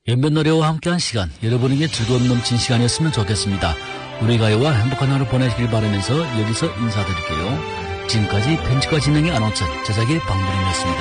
연변 노래와 함께한 시간, 여러분에게 즐거움 넘친 시간이었으면 좋겠습니다. 우리 가요와 행복한 하루 보내시길 바라면서 여기서 인사드릴게요. 지금까지 편집과 진행의 아나운서 제작의 방문이었습니다.